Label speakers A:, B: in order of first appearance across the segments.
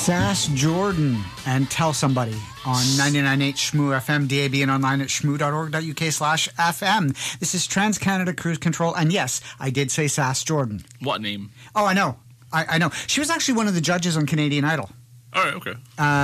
A: Sass Jordan and Tell Somebody on 99.8 Shmoo FM, DAB, and online at shmoo.org.uk/FM. This is Trans-Canada Cruise Control, and yes, I did say Sass Jordan.
B: What name?
A: Oh, I know. I know. She was actually one of the judges on Canadian Idol.
B: All right, okay.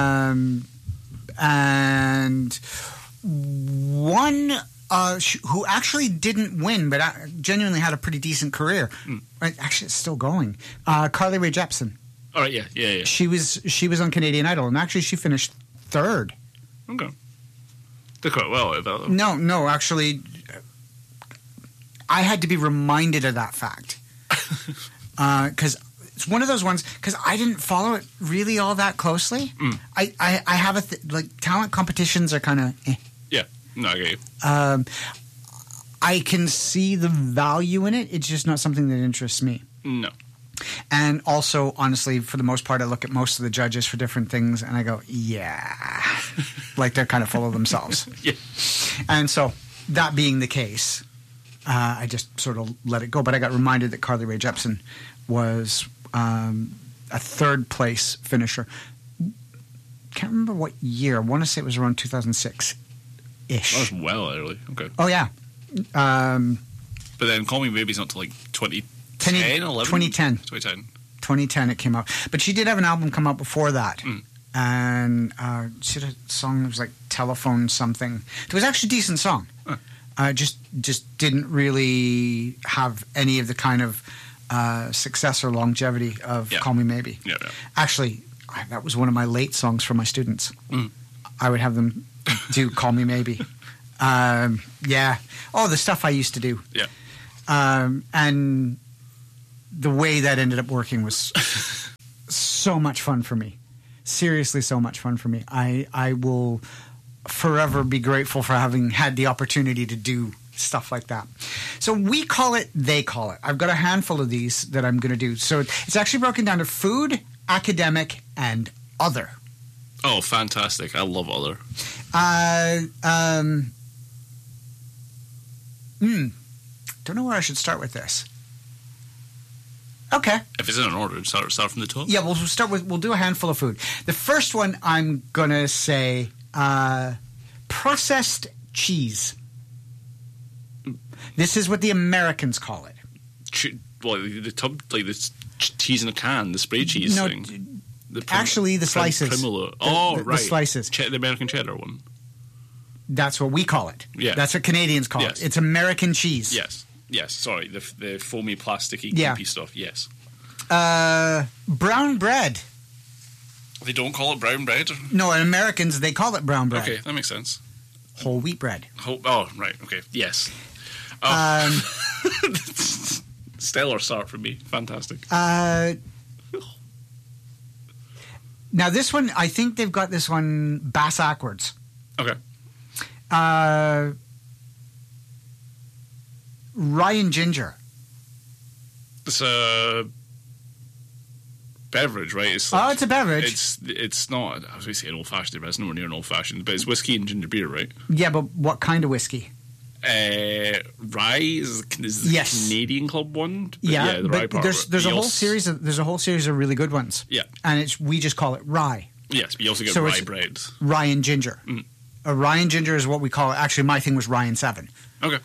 A: And one who actually didn't win, but genuinely had a pretty decent career. Actually, it's still going. Carly Rae Jepsen.
B: All right, yeah.
A: She was on Canadian Idol, and actually she finished third.
B: Okay. Did quite well at that.
A: No, actually, I had to be reminded of that fact. Because it's one of those ones, because I didn't follow it really all that closely. I have talent competitions are kind of
B: Yeah, no, I get you.
A: I can see the value in it. It's just not something that interests me.
B: No.
A: And also, honestly, for the most part, I look at most of the judges for different things, and I go, yeah. Like they're kind of full of themselves.
B: Yeah.
A: And so, that being the case, I just sort of let it go. But I got reminded that Carly Rae Jepsen was a third place finisher. Can't remember what year. I want to say it was around 2006-ish.
B: That was well early. Okay.
A: Oh, yeah.
B: But then Call Me Maybe's not till like 2010, 11?
A: 2010.
B: 2010.
A: 2010 it came out. But she did have an album come out before that. And she had a song that was like Telephone something. It was actually a decent song. Just didn't really have any of the kind of success or longevity of Call Me Maybe.
B: Yeah.
A: Actually, that was one of my late songs for my students. I would have them do Call Me Maybe. Yeah. Oh, the stuff I used to do.
B: Yeah.
A: And the way that ended up working was so much fun for me. Seriously, so much fun for me. I will forever be grateful for having had the opportunity to do stuff like that. So we call it, they call it. I've got a handful of these that I'm going to do. So it's actually broken down to food, academic, and other.
B: Oh, fantastic. I love other.
A: Don't know where I should start with this. Okay.
B: If it's in an order, start from the top.
A: Yeah, we'll do a handful of food. The first one I'm going to say processed cheese. This is what the Americans call it.
B: The cheese in a can, the spray cheese thing.
A: Actually, the slices.
B: Primula.
A: The slices.
B: The American cheddar one.
A: That's what we call it.
B: Yeah.
A: That's what Canadians call it. It's American cheese.
B: Yes. Sorry, the foamy, plasticky, goopy stuff. Yes.
A: Brown bread.
B: They don't call it brown bread?
A: No, in Americans, they call it brown bread.
B: Okay, that makes sense.
A: Whole wheat bread.
B: Oh, right. Okay. Yes. Stellar start for me. Fantastic.
A: Now, this one, I think they've got this one bass-ackwards.
B: Okay.
A: Rye and ginger.
B: It's a beverage, right?
A: It's a beverage.
B: It's not, I was going to say an old-fashioned, but it's nowhere near an old-fashioned. But it's whiskey and ginger beer, right?
A: Yeah, but what kind of whiskey?
B: Rye is the Canadian club one. But the rye part.
A: There's a whole series of really good ones.
B: Yeah,
A: and we just call it rye.
B: Yes, but you also get rye bread.
A: Rye and ginger. Rye and ginger is what we call it. Actually, my thing was rye and 7.
B: Okay.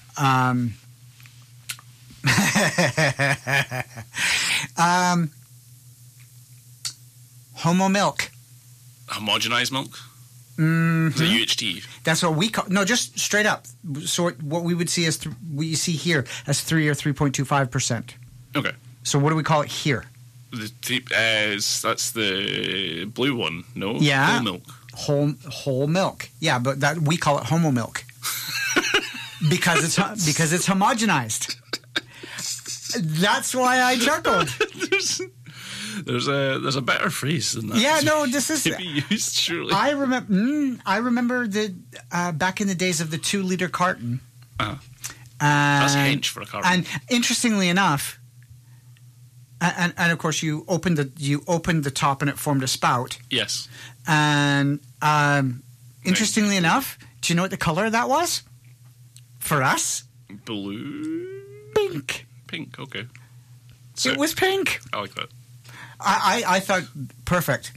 A: Homo milk.
B: Homogenized milk? Is it UHT?
A: That's what we call. No, just straight up. So what we would see as what you see here as 3 or 3.25%.
B: Okay.
A: So what do we call it here?
B: That's the blue one. No.
A: Yeah.
B: Whole milk.
A: Whole milk. Yeah, but that we call it homo milk because it's homogenized. That's why I chuckled.
B: There's a better phrase than that.
A: Yeah, no, this is
B: to be used. Surely,
A: I remember the back in the days of the 2-liter carton.
B: That's hench for a carton.
A: And interestingly enough, and of course you opened the top and it formed a spout.
B: Yes.
A: And interestingly enough, do you know what the color of that was? For us,
B: blue,
A: pink.
B: Okay.
A: So, it was pink.
B: I like that.
A: I thought perfect.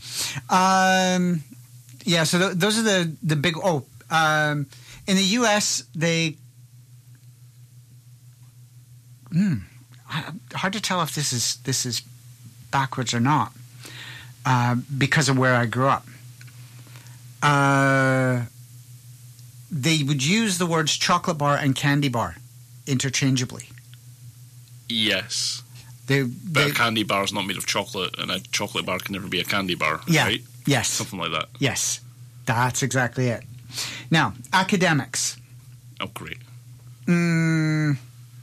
A: Yeah, so those are the big... in the U.S., they... hard to tell if this is backwards or not because of where I grew up. They would use the words chocolate bar and candy bar interchangeably.
B: Yes. But a candy bar is not made of chocolate, and a chocolate bar can never be a candy bar, right?
A: Yes.
B: Something like that.
A: Yes. That's exactly it. Now, academics.
B: Oh, great.
A: In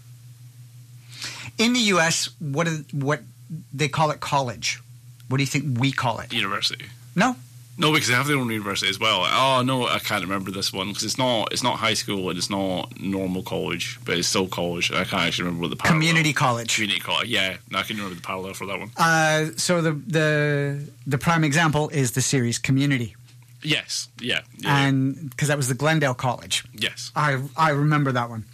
A: the U.S., what they call it college. What do you think we call it?
B: University.
A: No.
B: No, because they have their own university as well. Oh, no, I can't remember this one, because it's not high school and it's not normal college, but it's still college. I can't actually remember what the parallel...
A: Community college.
B: Community college, yeah. No, I can remember the parallel for that one.
A: So the prime example is the series Community.
B: Yes, yeah.
A: And because that was the Glendale College.
B: Yes.
A: I remember that one.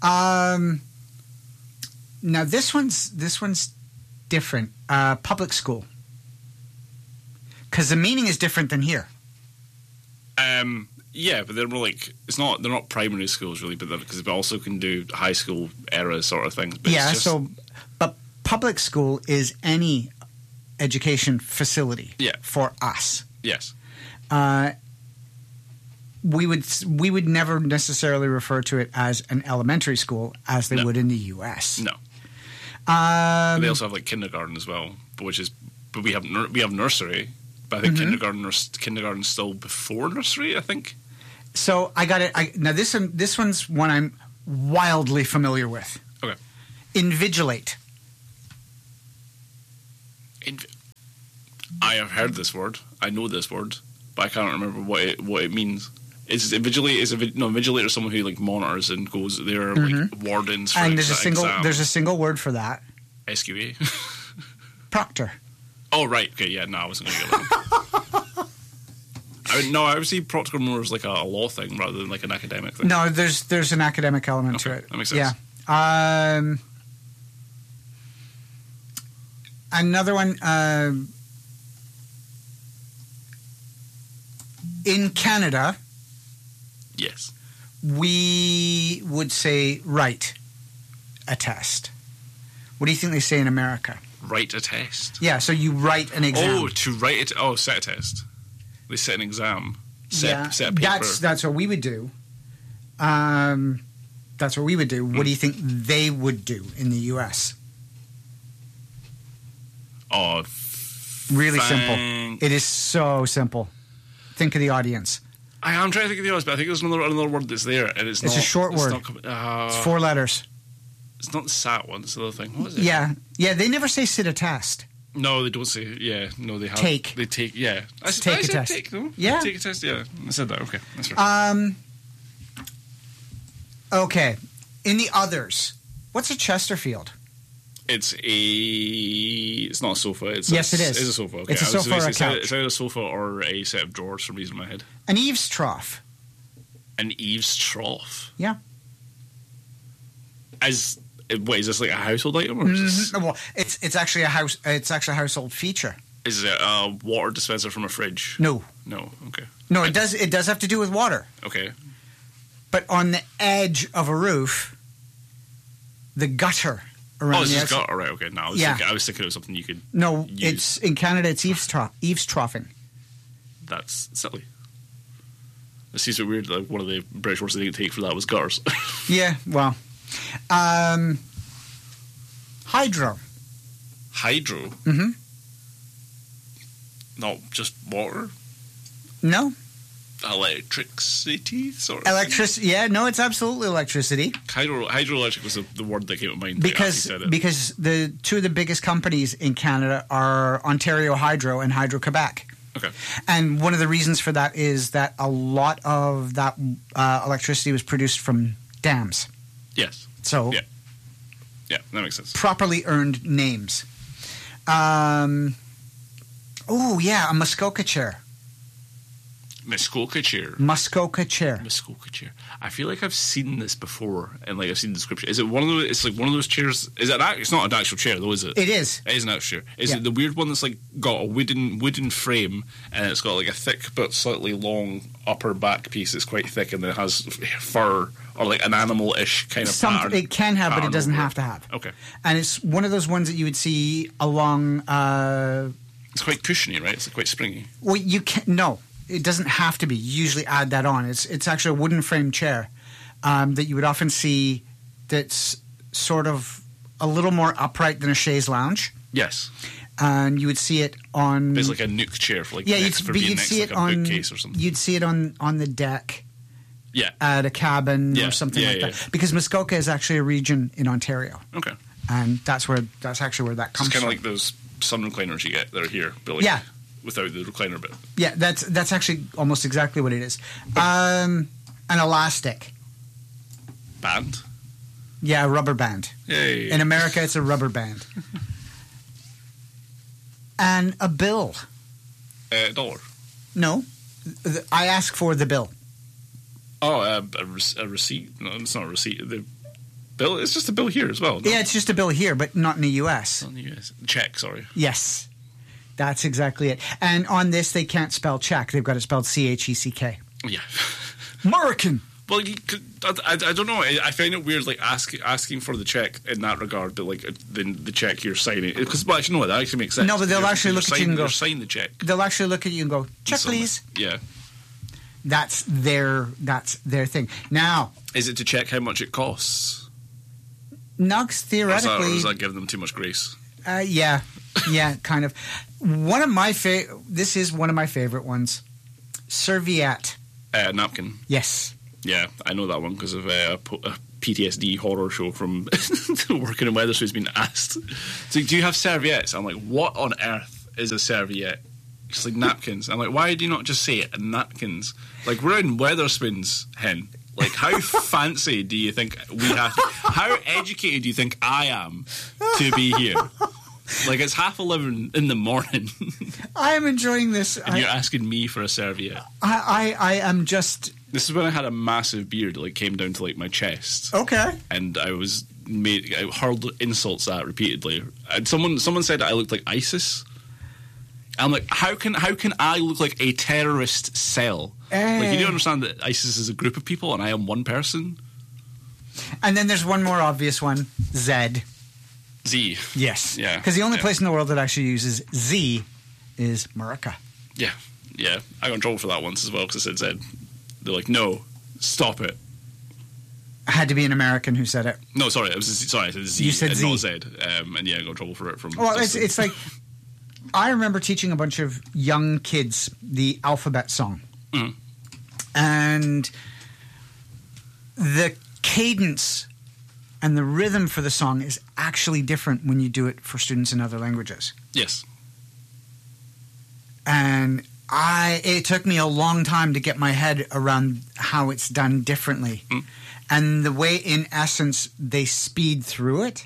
A: Now this one's different. Public school. Because the meaning is different than here.
B: Yeah, but they're more like they're not primary schools really, but because they also can do high school era sort of things. But
A: yeah, but public school is any education facility. For us.
B: Yes.
A: We would never necessarily refer to it as an elementary school as they would in the U.S.
B: No. But they also have like kindergarten as well, but we have nursery. But I think kindergarten's still before nursery, I think. So
A: I got it. Now this one's one I'm wildly familiar with.
B: Okay.
A: Invigilate.
B: I have heard this word. I know this word, but I can't remember what it means. Invigilate is someone who like monitors and goes. They're like wardens. For
A: and there's a single word for that.
B: SQA.
A: Proctor.
B: Oh, right. Okay, yeah, no, I wasn't going to get that. I would see proctor more as like a law thing rather than like an academic thing.
A: No, there's an academic element to it.
B: That makes sense.
A: Yeah. Another one. In Canada...
B: Yes.
A: We would say write a test. What do you think they say in America?
B: Write a test?
A: Yeah, so you write an exam.
B: Oh, to write it. Oh, set a test. They set an exam. Set a paper.
A: That's what we would do. That's what we would do. What do you think they would do in the U.S.?
B: Oh,
A: really simple. It is so simple. Think of the audience.
B: I'm trying to think of the audience, but I think there's another word that's there, and it's
A: a short word. It's 4 letters.
B: It's not the SAT one. It's the other thing. What is it?
A: Yeah. They never say sit a test.
B: No, they don't say. Yeah, no, they have.
A: Take.
B: They take. Yeah,
A: take a test.
B: Take, no?
A: Yeah,
B: take a test. Yeah, I said that. Okay, that's right.
A: Okay, in the others, what's a Chesterfield?
B: It's not a sofa.
A: Yes, it is.
B: It's a sofa. Okay.
A: It's a sofa or a couch.
B: It's either a sofa or a set of drawers for reason in my head.
A: An eaves trough.
B: An eaves trough.
A: Yeah.
B: Is this like a household item? Or is
A: well, it's actually a house. It's actually a household feature.
B: Is it a water dispenser from a fridge?
A: No.
B: No. Okay.
A: No, it does. It does have to do with water.
B: Okay.
A: But on the edge of a roof, the gutter around
B: the edge. Gutter, right? Okay. No, I was thinking of something you could.
A: No,
B: use.
A: It's in Canada. It's eaves troughing.
B: That's silly. It seems a bit weird. Like one of the British words they didn't take for that was gutters.
A: Yeah. Well. Hydro.
B: Hydro?
A: Mm-hmm.
B: Not just water?
A: No.
B: Electricity, sort of.
A: Electricity, yeah, no, it's absolutely electricity.
B: Hydroelectric was the word that came to mind.
A: Because the two of the biggest companies in Canada are Ontario Hydro and Hydro-Quebec.
B: Okay.
A: And one of the reasons for that is that a lot of that electricity was produced from dams.
B: Yes.
A: So...
B: Yeah, that makes sense.
A: Properly earned names. A Muskoka chair.
B: Muskoka chair.
A: Muskoka chair.
B: Muskoka chair. I feel like I've seen this before, and like I've seen the description. Is it one of those? It's like one of those chairs. Is it? It's not an actual chair, though, is it?
A: It is.
B: It is an actual chair. Is it the weird one that's like got a wooden frame, and it's got like a thick but slightly long upper back piece that's quite thick, and then it has fur or like an animal-ish kind of pattern?
A: It can have, but it doesn't have to have.
B: Okay.
A: And it's one of those ones that you would see along.
B: It's quite cushiony, right? It's quite springy.
A: Well, you can't. No, it doesn't have to be. You usually add that on. It's actually a wooden frame chair that you would often see. That's sort of a little more upright than a chaise lounge.
B: Yes.
A: And you would see it on.
B: It's like a nook chair for like
A: you'd
B: see it on a bookcase or something.
A: You'd see it on the deck.
B: Yeah.
A: At a cabin or something like that. Because Muskoka is actually a region in Ontario.
B: Okay.
A: And that's actually where that comes from.
B: It's kind of like those sun recliners you get that are here, but like without the recliner bit.
A: Yeah, that's actually almost exactly what it is. An elastic.
B: Band?
A: Yeah, a rubber band.
B: Yay.
A: In America, it's a rubber band. And a bill.
B: $1.
A: No. I ask for the bill.
B: Oh, a receipt? No, it's not a receipt. The bill. It's just a bill here as well. No?
A: Yeah, it's just a bill here, but not in the U.S.
B: Not in the U.S. Check, sorry.
A: Yes, that's exactly it. And on this, they can't spell check. They've got it spelled CHECK.
B: Yeah.
A: American.
B: Well, I don't know. I find it weird, like asking for the check in that regard, but like the check you're signing. Because actually, no, that actually makes sense.
A: No, but they'll actually look at you and go,
B: sign the check.
A: They'll actually look at you and go, check, please.
B: Yeah.
A: That's their thing. Now,
B: is it to check how much it costs?
A: Nugs, theoretically,
B: or does that give them too much grace?
A: Yeah, kind of. One of my this is one of my favorite ones. Serviette.
B: Napkin.
A: Yes.
B: Yeah, I know that one because of a PTSD horror show from working in Weatherspoon's been asked. So, do you have serviettes? I'm like, what on earth is a serviette? It's like napkins. I'm like, why do you not just say it? Napkins. Like, we're in Weatherspoons, hen. Like, how fancy do you think we have to... How educated do you think I am to be here? Like, it's 11:30 in the morning.
A: I am enjoying this.
B: And you're asking me for a serviette.
A: I am just...
B: This is when I had a massive beard that like, came down to, like, my chest.
A: Okay.
B: And I hurled insults at it repeatedly. And someone said I looked like ISIS. I'm like, how can I look like a terrorist cell? Like, you do understand that ISIS is a group of people and I am one person?
A: And then there's one more obvious one, Z. Yes.
B: Yeah.
A: Because the only place in the world that actually uses Z is America.
B: Yeah. Yeah. I got in trouble for that once as well because I said Z. They're like, no, stop it.
A: I had to be an American who said it.
B: No, sorry. I said Z.
A: You said Z.
B: Not Z. And yeah, I got in trouble for it from...
A: Well, it's like... I remember teaching a bunch of young kids the alphabet song.
B: Mm.
A: And the cadence and the rhythm for the song is actually different when you do it for students in other languages.
B: Yes.
A: And it took me a long time to get my head around how it's done differently.
B: Mm.
A: And the way, in essence, they speed through it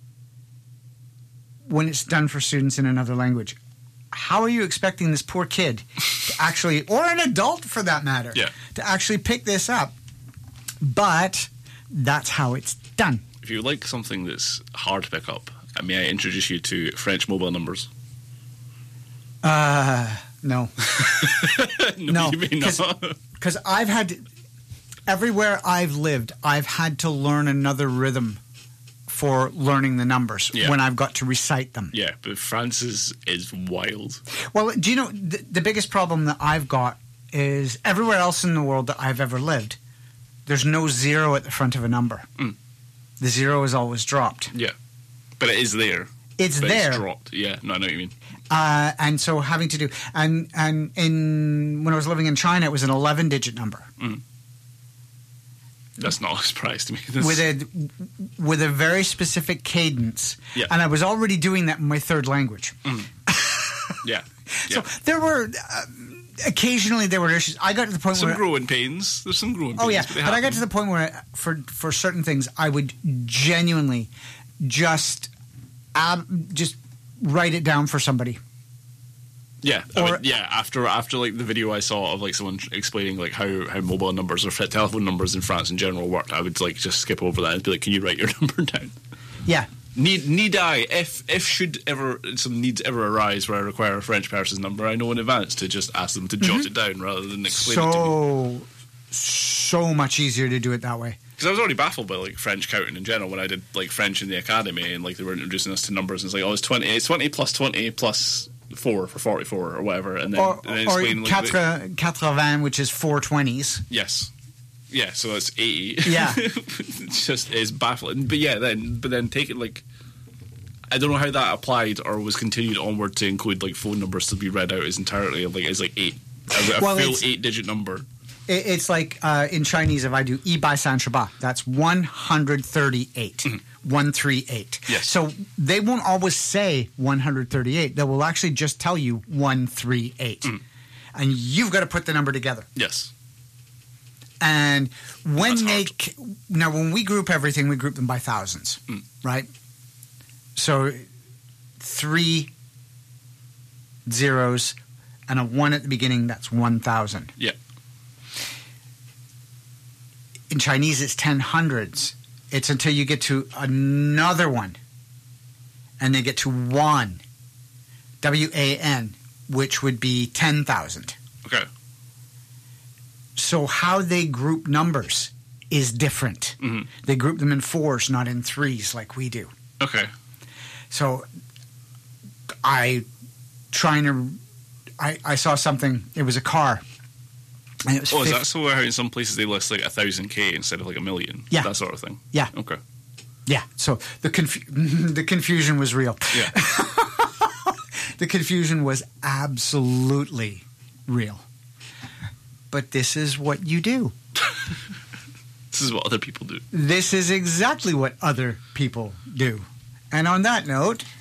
A: when it's done for students in another language. How are you expecting this poor kid to actually, or an adult for that matter, to actually pick this up? But that's how it's done.
B: If you like something that's hard to pick up, may I introduce you to French mobile numbers?
A: No.
B: No, you may not.
A: Because I've had, everywhere I've lived, I've had to learn another rhythm for learning the numbers when I've got to recite them.
B: Yeah, but France is wild.
A: Well, do you know, the biggest problem that I've got is everywhere else in the world that I've ever lived, there's no zero at the front of a number.
B: Mm.
A: The zero is always dropped.
B: Yeah, but it is there.
A: It's there.
B: It's dropped. Yeah, no, I know what you mean.
A: And so having to do... And when I was living in China, it was an 11-digit number.
B: Mm. That's not a surprise to me.
A: With a very specific cadence.
B: Yeah.
A: And I was already doing that in my third language.
B: Mm. Yeah.
A: So there were... occasionally there were issues. I got to the point where...
B: There's some growing pains.
A: Oh, yeah. But I got to the point where, for certain things, I would genuinely just write it down for somebody.
B: Yeah,
A: Or-
B: After like the video I saw of like someone explaining like how mobile numbers or telephone numbers in France in general worked, I would like just skip over that and be like, "Can you write your number down?"
A: Yeah.
B: Need I if should ever some needs ever arise where I require a French person's number, I know in advance to just ask them to jot it down rather than explain it to me.
A: So much easier to do it that way.
B: Because I was already baffled by like French counting in general when I did like French in the academy and like they were introducing us to numbers and it's like, oh, it's 20 plus 20 plus 4 for 44 or whatever, and then,
A: Or
B: explain like
A: quatre-vingts, which is 4 20s.
B: yes. Yeah, so it's 80.
A: Yeah.
B: It's baffling. But yeah, then take it like I don't know how that applied or was continued onward to include like phone numbers to be read out as entirely like as like 8 a
A: Well,
B: full
A: it's-
B: 8-digit number.
A: It's like in Chinese, if I do yi bai san shi ba, that's 138. 138.
B: Yes.
A: So they won't always say 138. They will actually just tell you 138. And you've got to put the number together.
B: Yes.
A: And when
B: That's hard.
A: now when we group everything, we group them by thousands, right? So 3 zeros and a 1 at the beginning, that's 1,000.
B: Yeah.
A: In Chinese, it's 10 hundreds. It's until you get to another one, and they get to 1, WAN, which would be 10,000.
B: Okay.
A: So how they group numbers is different. They group them in 4s, not in 3s like we do.
B: Okay.
A: So I saw something. It was a car. And it was
B: Oh, is that so how in some places they list like 1,000K instead of like 1 million?
A: Yeah.
B: That sort of thing?
A: Yeah.
B: Okay.
A: Yeah. So the confusion was real.
B: Yeah.
A: The confusion was absolutely real. But this is what you do.
B: This is what other people do.
A: This is exactly what other people do. And on that note,